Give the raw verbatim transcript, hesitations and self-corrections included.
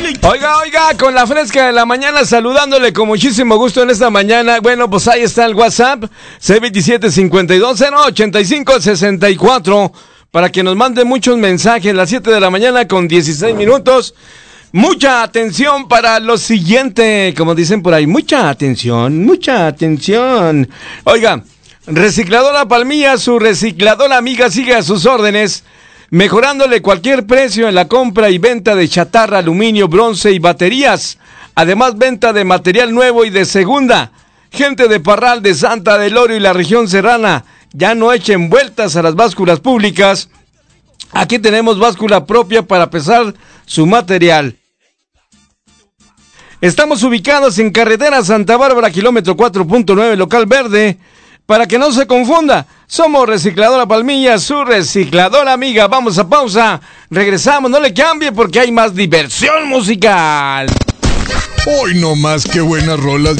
Oiga, oiga, con la fresca de la mañana, saludándole con muchísimo gusto en esta mañana. Bueno, pues ahí está el WhatsApp, C veintisiete cincuenta y dos cero ochenta y cinco sesenta y cuatro, para que nos mande muchos mensajes. Las siete de la mañana con dieciséis minutos. Mucha atención para lo siguiente, como dicen por ahí, mucha atención, mucha atención. Oiga, Recicladora Palmilla, su recicladora amiga, sigue a sus órdenes, mejorándole cualquier precio en la compra y venta de chatarra, aluminio, bronce y baterías. Además, venta de material nuevo y de segunda. Gente de Parral, de Santa del Oro y la región serrana, ya no echen vueltas a las básculas públicas. Aquí tenemos báscula propia para pesar su material. Estamos ubicados en carretera Santa Bárbara, kilómetro cuatro punto nueve, local verde. Para que no se confunda, somos Recicladora Palmilla, su recicladora amiga. Vamos a pausa, regresamos, no le cambie porque hay más diversión musical. Hoy no más, qué buenas rolas.